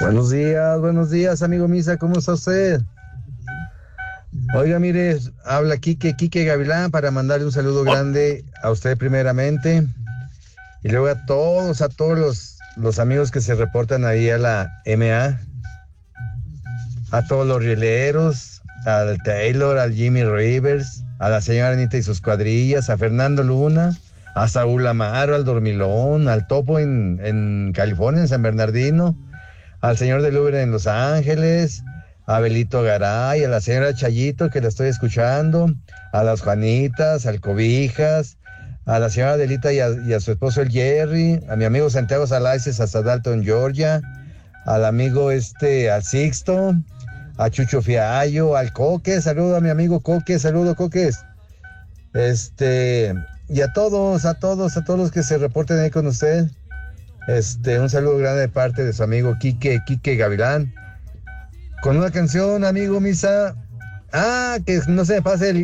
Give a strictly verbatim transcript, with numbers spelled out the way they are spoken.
Buenos días, buenos días, amigo Misa, ¿cómo está usted? Oiga, mire, habla Quique, Quique Gavilán para mandarle un saludo grande a usted primeramente y luego a todos, a todos los, los amigos que se reportan ahí a la M A, a todos los rieleros, al Taylor, al Jimmy Rivers, a la señora Anita y sus cuadrillas, a Fernando Luna, a Saúl Amaro, al Dormilón, al Topo en, en California, en San Bernardino, al señor del Uber en Los Ángeles, a Belito Garay, a la señora Chayito que la estoy escuchando, a las Juanitas, al Cobijas, a la señora Adelita y a, y a su esposo el Jerry, a mi amigo Santiago Salaices hasta Dalton, Georgia, al amigo este, al Sixto, a Chucho Fiallo, al Coque, saludo a mi amigo Coque, saludo Coques, este, y a todos, a todos, a todos los que se reporten ahí con usted, este, un saludo grande de parte de su amigo Quique, Quique Gavilán, con una canción, amigo Misa, ah, que no se me pase el